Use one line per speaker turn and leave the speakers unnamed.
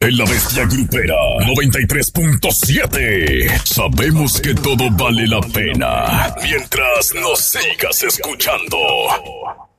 de la Bestia Grupera 93.7. Sabemos que todo vale la pena mientras nos sigas escuchando.